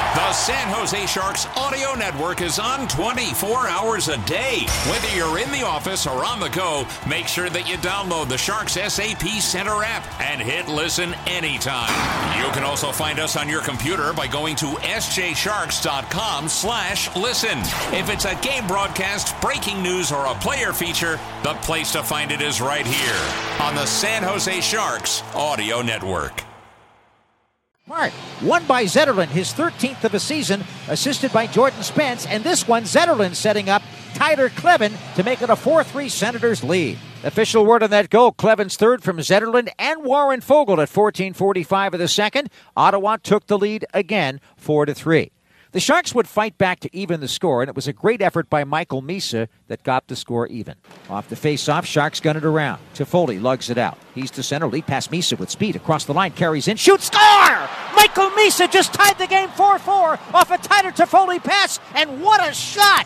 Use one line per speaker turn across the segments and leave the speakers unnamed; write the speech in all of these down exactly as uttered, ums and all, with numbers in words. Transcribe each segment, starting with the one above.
The San Jose Sharks audio network is on twenty-four hours a day. Whether you're in the office or on the go, make sure that you download the Sharks S A P Center app and hit listen anytime. You can also find us on your computer by going to s j sharks dot com slash listen. If it's a game broadcast, breaking news, or a player feature, the place to find it is right here on the San Jose Sharks audio network.
Mark, won by Zetterlund, his thirteenth of a season, assisted by Jordan Spence, and this one, Zetterlund setting up Tyler Kleven to make it a four three Senators lead. Official word on that goal, Kleven's third from Zetterlund and Warren Foegele at fourteen forty-five of the second. Ottawa took the lead again, four to three. The Sharks would fight back to even the score, and it was a great effort by Michael Misa that got the score even. Off the face-off, Sharks gun it around. Toffoli lugs it out. He's to center, lead past Misa with speed across the line, carries in, shoots, score! Michael Misa just tied the game four four off a Tyler Toffoli pass, and what a shot!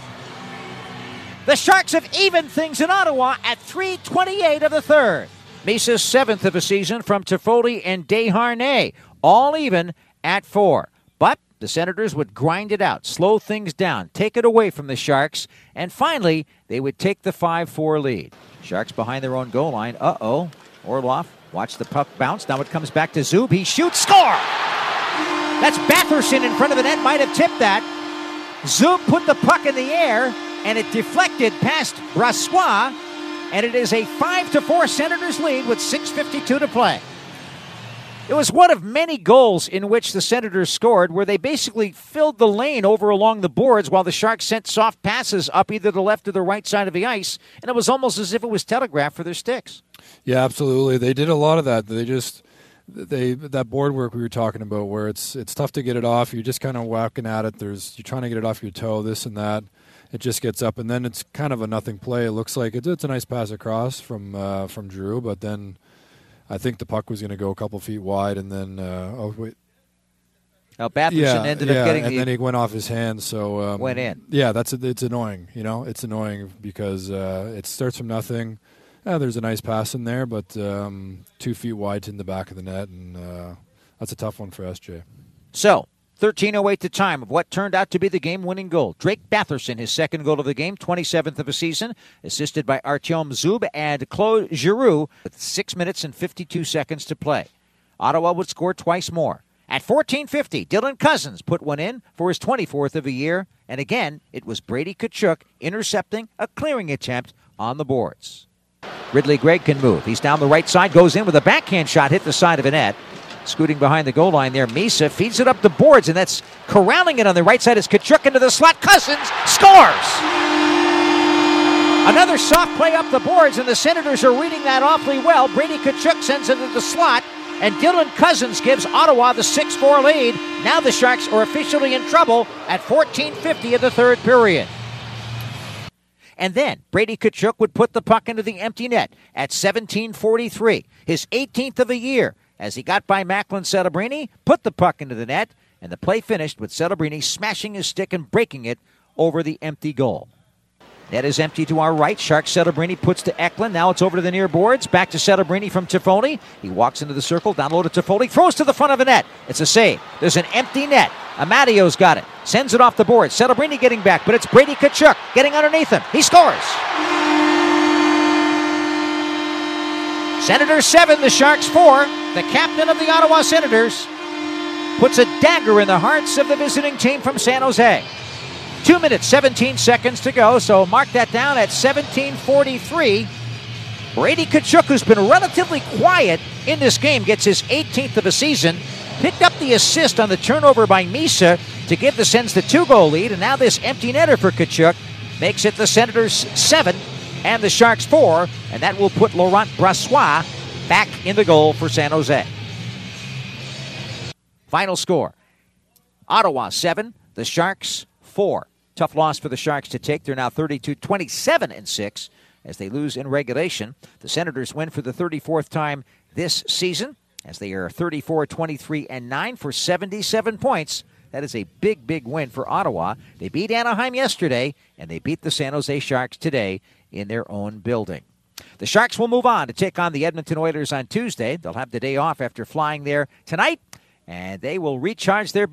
The Sharks have evened things in Ottawa at three twenty-eight of the third. Misa's seventh of a season from Toffoli and Desharnais, all even at four. But the Senators would grind it out, slow things down, take it away from the Sharks, and finally, they would take the five four lead. Sharks behind their own goal line. Uh-oh. Orlov, watch the puck bounce. Now it comes back to Zub. He shoots, score! That's Batherson in front of the net, might have tipped that. Zub put the puck in the air, and it deflected past Brassois, and it is a five to four Senators lead with six fifty-two to play. It was one of many goals in which the Senators scored where they basically filled the lane over along the boards while the Sharks sent soft passes up either the left or the right side of the ice, and it was almost as if it was telegraphed for their sticks.
Yeah, absolutely. They did a lot of that. They just they that board work we were talking about where it's it's tough to get it off. You're just kind of whacking at it. There's you're trying to get it off your toe, this and that. It just gets up, and then it's kind of a nothing play. It looks like it's, it's a nice pass across from uh, from Drew, but then I think the puck was going to go a couple feet wide, and then uh, oh wait,
now Batherson
yeah,
ended
yeah,
up getting
and
the,
then he went off his hand, so um,
went in.
Yeah, that's it's annoying. You know, it's annoying because uh, it starts from nothing. Yeah, there's a nice pass in there, but um, two feet wide in the back of the net, and uh, that's a tough one for S J.
So, thirteen oh eight to time of what turned out to be the game-winning goal. Drake Batherson, his second goal of the game, twenty-seventh of a season, assisted by Artyom Zub and Claude Giroux with six minutes and fifty-two seconds to play. Ottawa would score twice more. At fourteen fifty, Dylan Cousins put one in for his twenty-fourth of the year, and again, it was Brady Tkachuk intercepting a clearing attempt on the boards. Ridley Gregg can move. He's down the right side, goes in with a backhand shot, hit the side of a net. Scooting behind the goal line there, Misa feeds it up the boards, and that's corralling it on the right side as Tkachuk into the slot. Cousins scores! Another soft play up the boards, and the Senators are reading that awfully well. Brady Tkachuk sends it into the slot, and Dylan Cousins gives Ottawa the six four lead. Now the Sharks are officially in trouble at fourteen fifty of the third period. And then Brady Tkachuk would put the puck into the empty net at seventeen forty-three, his eighteenth of the year, as he got by Macklin Celebrini, put the puck into the net, and the play finished with Celebrini smashing his stick and breaking it over the empty goal. Net is empty to our right. Shark Celebrini puts to Eklund. Now it's over to the near boards. Back to Celebrini from Toffoli. He walks into the circle, down low to Toffoli, throws to the front of the net. It's a save. There's an empty net. Amadio's got it. Sends it off the board. Celebrini getting back, but it's Brady Tkachuk getting underneath him. He scores. Senators seven, the Sharks four. The captain of the Ottawa Senators puts a dagger in the hearts of the visiting team from San Jose. Two minutes, seventeen seconds to go, so mark that down at seventeen forty-three. Brady Tkachuk, who's been relatively quiet in this game, gets his eighteenth of a season. Picked up the assist on the turnover by Misa to give the Sens the two-goal lead, and now this empty netter for Tkachuk makes it the Senators seven and the Sharks four, and that will put Laurent Brassois back in the goal for San Jose. Final score, Ottawa seven, the Sharks four. Tough loss for the Sharks to take. They're now thirty-two twenty-seven and six as they lose in regulation. The Senators win for the thirty-fourth time this season as they are thirty-four twenty-three and nine for seventy-seven points. That is a big, big win for Ottawa. They beat Anaheim yesterday, and they beat the San Jose Sharks today in their own building. The Sharks will move on to take on the Edmonton Oilers on Tuesday. They'll have the day off after flying there tonight, and they will recharge their